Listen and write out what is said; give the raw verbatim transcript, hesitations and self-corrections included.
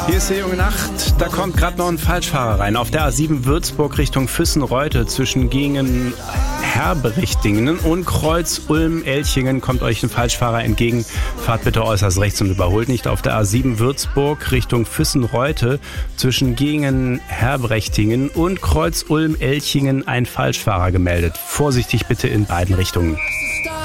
Hier ist die junge Nacht, da kommt gerade noch ein Falschfahrer rein. Auf der A sieben Würzburg Richtung Füssen-Reute zwischen Gingen Herberichtingen und Kreuz Ulm-Elchingen kommt euch ein Falschfahrer entgegen. Fahrt bitte äußerst rechts und überholt nicht. Auf der A sieben Würzburg Richtung Füssen-Reute zwischen Gingen Herberichtingen und Kreuz Ulm-Elchingen ein Falschfahrer gemeldet. Vorsichtig bitte in beiden Richtungen.